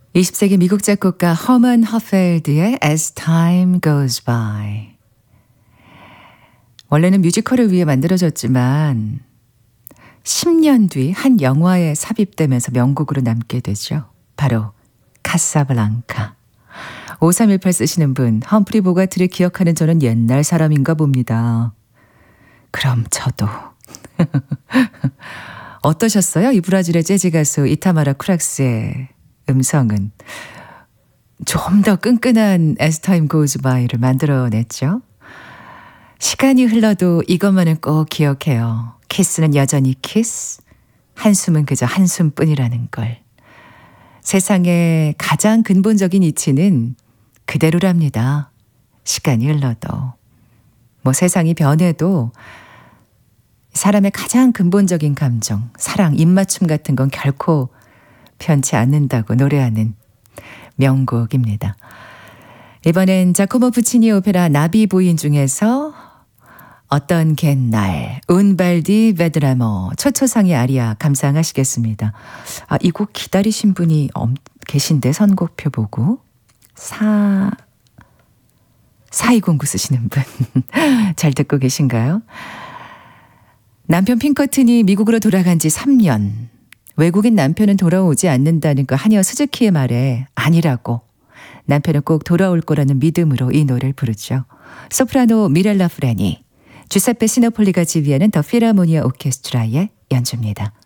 20세기 미국 작곡가 허먼 허펠드의 As Time Goes By. 원래는 뮤지컬을 위해 만들어졌지만 10년 뒤 한 영화에 삽입되면서 명곡으로 남게 되죠. 바로 카사블랑카. 5318 쓰시는 분, 험프리 보가트를 기억하는 저는 옛날 사람인가 봅니다. 그럼 저도. 어떠셨어요? 이 브라질의 재즈 가수 이타마라 쿠락스의 음성은 좀 더 끈끈한 As Time Goes By를 만들어냈죠. 시간이 흘러도 이것만은 꼭 기억해요. 키스는 여전히 키스, 한숨은 그저 한숨뿐이라는 걸. 세상의 가장 근본적인 이치는 그대로랍니다. 시간이 흘러도. 뭐 세상이 변해도 사람의 가장 근본적인 감정, 사랑, 입맞춤 같은 건 결코 변치 않는다고 노래하는 명곡입니다. 이번엔 자코모 푸치니 오페라 나비 부인 중에서 어떤 갯날, 운발디 베드라모, 초초상의 아리아 감상하시겠습니다. 이 곡 기다리신 분이 계신데 선곡표 보고 4209 쓰시는 분 잘 듣고 계신가요? 남편 핑커튼이 미국으로 돌아간 지 3년. 외국인 남편은 돌아오지 않는다는 그 하녀 스즈키의 말에 아니라고 남편은 꼭 돌아올 거라는 믿음으로 이 노래를 부르죠. 소프라노 미렐라 프레니, 주세페 시노폴리가 지휘하는 더 필하모니아 오케스트라의 연주입니다.